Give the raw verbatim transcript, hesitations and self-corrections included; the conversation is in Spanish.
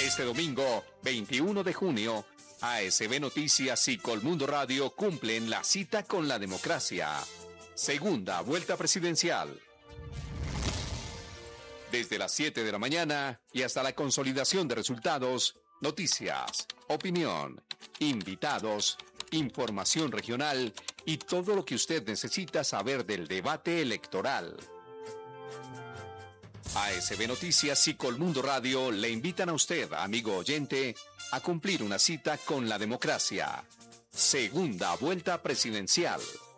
Este domingo, veintiuno de junio, A S B Noticias y Colmundo Radio cumplen la cita con la democracia. Segunda vuelta presidencial. Desde las siete de la mañana y hasta la consolidación de resultados, noticias, opinión, invitados, información regional y todo lo que usted necesita saber del debate electoral. A S B Noticias y Colmundo Radio le invitan a usted, amigo oyente, a cumplir una cita con la democracia. Segunda vuelta presidencial.